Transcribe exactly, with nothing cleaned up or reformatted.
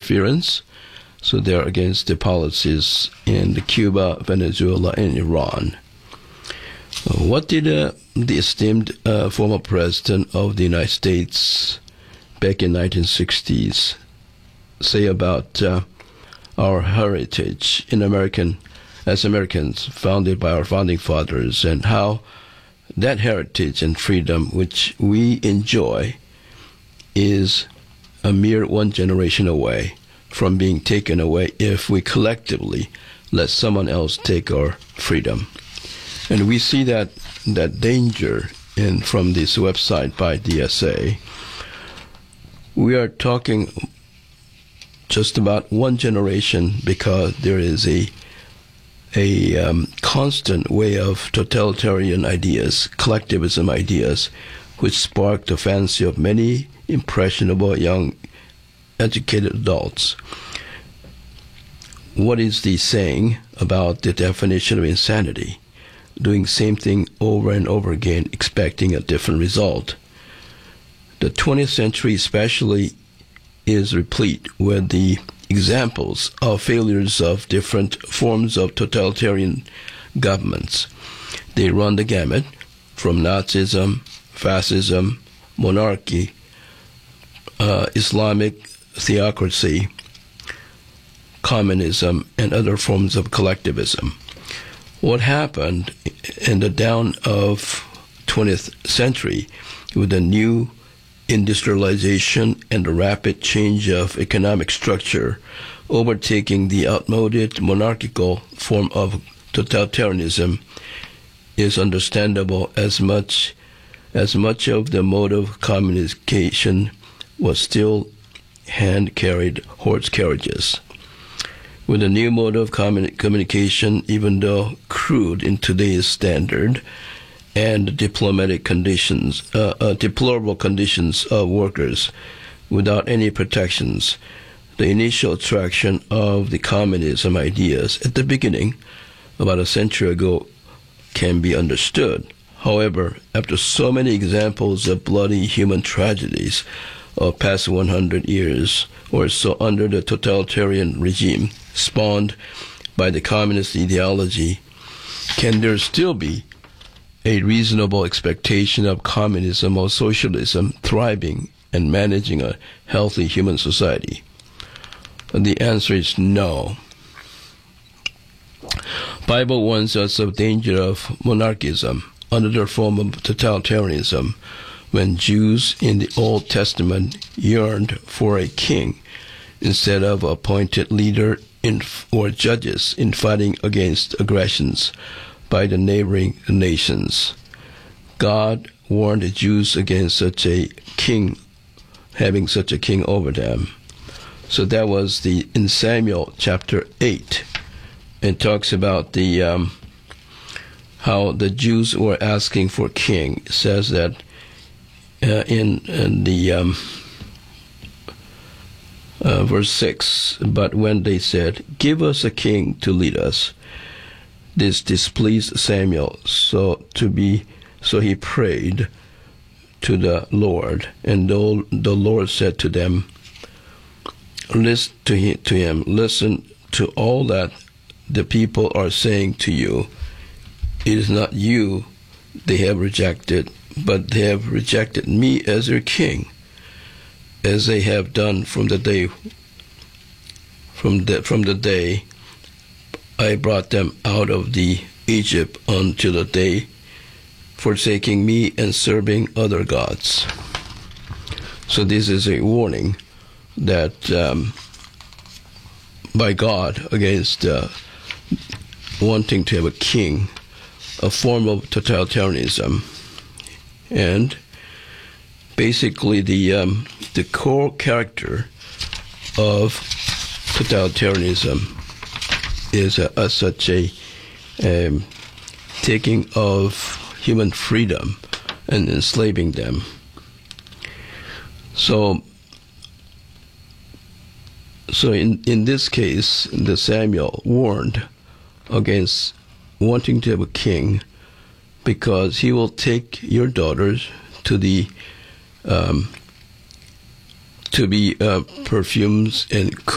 interference. So they're against the policies in Cuba, Venezuela, and Iran. What did uh, the esteemed uh, former president of the United States back in nineteen sixties say about uh, our heritage in American, as Americans, founded by our founding fathers, and how that heritage and freedom which we enjoy is a mere one generation away from being taken away if we collectively let someone else take our freedom. And we see that that danger in from this website by D S A. We are talking just about one generation because there is a a um, constant way of totalitarian ideas, collectivism ideas, which spark the fancy of many impressionable young educated adults. What is the saying about the definition of insanity? Doing same thing over and over again, expecting a different result. The twentieth century especially is replete with the examples of failures of different forms of totalitarian governments. They run the gamut from Nazism, fascism, monarchy, uh, Islamic theocracy, communism, and other forms of collectivism. What happened in the dawn of twentieth century with the new industrialization and the rapid change of economic structure overtaking the outmoded monarchical form of totalitarianism is understandable as much as much of the mode of communication was still hand-carried horse carriages. With a new mode of communi- communication, even though crude in today's standard, and diplomatic conditions, uh, uh, deplorable conditions of workers without any protections, the initial attraction of the communism ideas at the beginning, about a century ago, can be understood. However, after so many examples of bloody human tragedies of past one hundred years or so under the totalitarian regime spawned by the communist ideology, can there still be a reasonable expectation of communism or socialism thriving and managing a healthy human society? And the answer is no. Bible warns us of danger of monarchism, another form of totalitarianism, when Jews in the Old Testament yearned for a king instead of appointed leader in, or judges in fighting against aggressions by the neighboring nations. God warned the Jews against such a king, having such a king over them. So that was the in Samuel chapter eight. It talks about the um, how the Jews were asking for a king. It says that uh, in, in the um, uh, verse six, but when they said, "Give us a king to lead us," this displeased Samuel, so to be, so he prayed to the Lord, and the, the Lord said to them, "Listen to him, to him, listen to all that the people are saying to you. It is not you they have rejected, but they have rejected me as their king, as they have done from the day from the from the day I brought them out of the Egypt until the day, forsaking me and serving other gods." So this is a warning that um, by God against uh, wanting to have a king, a form of totalitarianism, and basically the um, the core character of totalitarianism is a, a, such a um, taking of human freedom and enslaving them. So, so in, in this case, the Samuel warned against wanting to have a king, because he will take your daughters to the um, to be uh, perfumes and